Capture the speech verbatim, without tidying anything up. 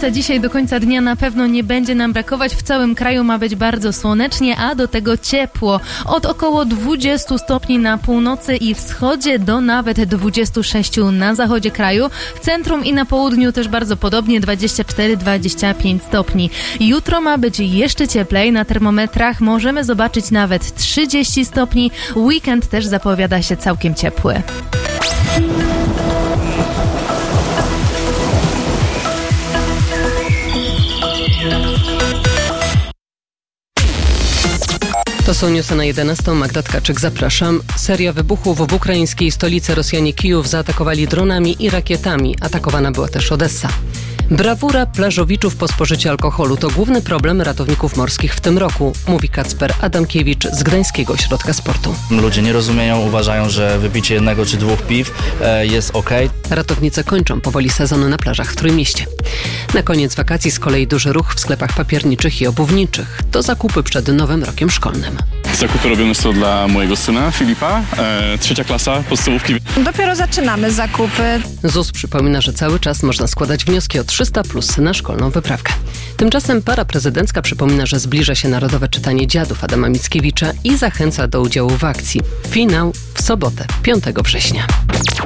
Słońca dzisiaj do końca dnia na pewno nie będzie nam brakować. W całym kraju ma być bardzo słonecznie, a do tego ciepło. Od około dwudziestu stopni na północy i wschodzie do nawet dwudziestu sześciu na zachodzie kraju. W centrum i na południu też bardzo podobnie, dwadzieścia cztery do dwudziestu pięciu stopni. Jutro ma być jeszcze cieplej. Na termometrach możemy zobaczyć nawet trzydzieści stopni. Weekend też zapowiada się całkiem ciepły. To są newsy na jedenastą. Magda Tkaczyk, zapraszam. Seria wybuchów w ukraińskiej stolicy. Rosjanie Kijów zaatakowali dronami i rakietami. Atakowana była też Odessa. Brawura plażowiczów po spożyciu alkoholu to główny problem ratowników morskich w tym roku, mówi Kacper Adamkiewicz z Gdańskiego Ośrodka Sportu. Ludzie nie rozumieją, uważają, że wypicie jednego czy dwóch piw e, jest okej. Ratownicy kończą powoli sezon na plażach w Trójmieście. Na koniec wakacji z kolei duży ruch w sklepach papierniczych i obuwniczych. To zakupy przed nowym rokiem szkolnym. Zakupy robione są dla mojego syna Filipa, e, trzecia klasa podstawówki. Dopiero zaczynamy zakupy. Z U S przypomina, że cały czas można składać wnioski o trzysta plus na szkolną wyprawkę. Tymczasem para prezydencka przypomina, że zbliża się Narodowe Czytanie Dziadów Adama Mickiewicza i zachęca do udziału w akcji. Finał w sobotę, piątego września.